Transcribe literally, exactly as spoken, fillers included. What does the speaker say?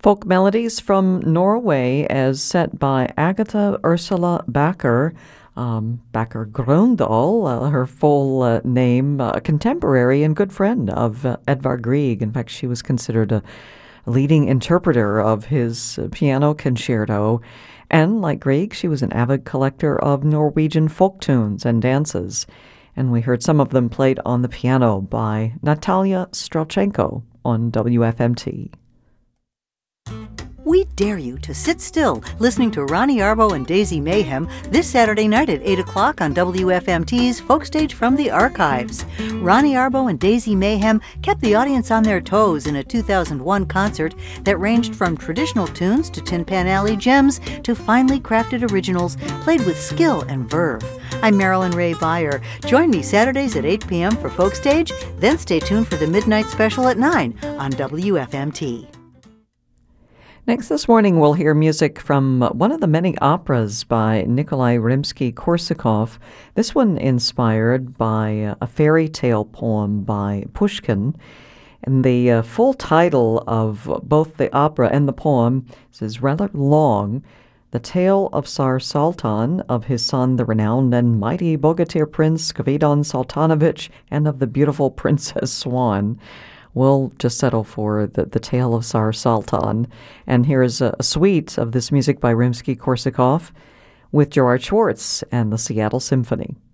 Folk melodies from Norway as set by Agatha Ursula Backer. Um, Backer Grøndal, uh, her full uh, name, a uh, contemporary and good friend of uh, Edvard Grieg. In fact, she was considered a leading interpreter of his uh, piano concerto. And like Grieg, she was an avid collector of Norwegian folk tunes and dances. And we heard some of them played on the piano by Natalia Strelchenko on W F M T. We dare you to sit still listening to Ronnie Arbo and Daisy Mayhem this Saturday night at eight o'clock on W F M T's Folk Stage from the Archives. Ronnie Arbo and Daisy Mayhem kept the audience on their toes in a two thousand one concert that ranged from traditional tunes to Tin Pan Alley gems to finely crafted originals played with skill and verve. I'm Marilyn Ray Beyer. Join me Saturdays at eight p.m. for Folk Stage, then stay tuned for the Midnight Special at nine on W F M T. Next this morning, we'll hear music from one of the many operas by Nikolai Rimsky-Korsakov, this one inspired by a fairy tale poem by Pushkin. And the uh, full title of both the opera and the poem is rather long, The Tale of Tsar Sultan, of his son, the renowned and mighty Bogatyr Prince Kvidan Sultanovich, and of the beautiful Princess Swan. We'll just settle for the, the Tale of Tsar Sultan. And here is a, a suite of this music by Rimsky-Korsakov with Gerard Schwartz and the Seattle Symphony.